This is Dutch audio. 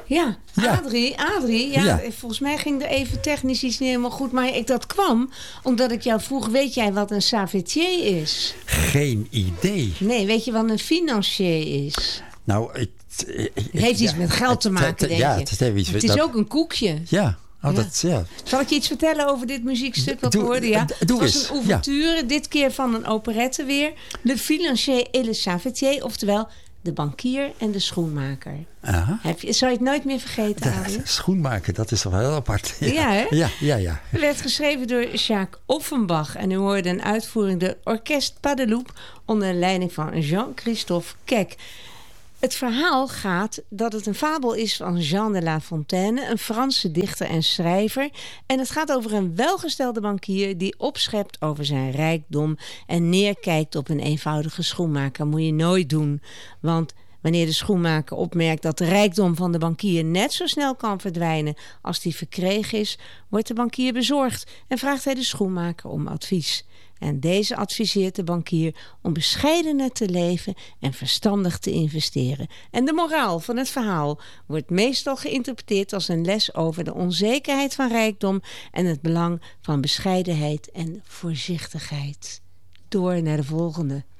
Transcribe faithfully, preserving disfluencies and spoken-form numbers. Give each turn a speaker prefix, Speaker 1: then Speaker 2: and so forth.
Speaker 1: Ja,
Speaker 2: Ja.
Speaker 1: Adrie, Adrie, ja,
Speaker 2: Ja.
Speaker 1: volgens mij ging er even technisch iets niet helemaal goed. Maar ik, dat kwam omdat ik jou vroeg, weet jij wat een savetier is?
Speaker 2: Geen idee.
Speaker 1: Nee, weet je wat een financier is?
Speaker 2: Nou, ik,
Speaker 1: Het heeft iets
Speaker 2: ja,
Speaker 1: met geld te
Speaker 2: het-
Speaker 1: maken,
Speaker 2: het-
Speaker 1: denk
Speaker 2: ja,
Speaker 1: je.
Speaker 2: het heeft iets
Speaker 1: Het
Speaker 2: met-
Speaker 1: is
Speaker 2: dat-
Speaker 1: ook een koekje.
Speaker 2: Ja, oh,
Speaker 1: Ja.
Speaker 2: dat, ja.
Speaker 1: Zal ik je iets vertellen over dit muziekstuk wat
Speaker 2: Doe-
Speaker 1: we hoorden? Ja?
Speaker 2: doe
Speaker 1: Het was
Speaker 2: eens,
Speaker 1: een ouverture, dit keer van een operette weer. Le financier et le savetier, oftewel de bankier en de schoenmaker.
Speaker 2: Aha.
Speaker 1: Heb je, zou je het nooit meer vergeten,
Speaker 2: De
Speaker 1: Adrie?
Speaker 2: schoenmaker, dat is toch wel heel apart.
Speaker 1: Ja, hè?
Speaker 2: Ja, ja, ja.
Speaker 1: Het werd geschreven door Jacques Offenbach en u hoorde een uitvoering door Orkest Pas de Loup onder leiding van Jean-Christophe Kek. Het verhaal gaat dat het een fabel is van Jean de La Fontaine, een Franse dichter en schrijver. En het gaat over een welgestelde bankier die opschept over zijn rijkdom en neerkijkt op een eenvoudige schoenmaker. Moet je nooit doen, want wanneer de schoenmaker opmerkt dat de rijkdom van de bankier net zo snel kan verdwijnen als die verkregen is, wordt de bankier bezorgd en vraagt hij de schoenmaker om advies. En deze adviseert de bankier om bescheidener te leven en verstandig te investeren. En de moraal van het verhaal wordt meestal geïnterpreteerd als een les over de onzekerheid van rijkdom en het belang van bescheidenheid en voorzichtigheid. Door naar de volgende.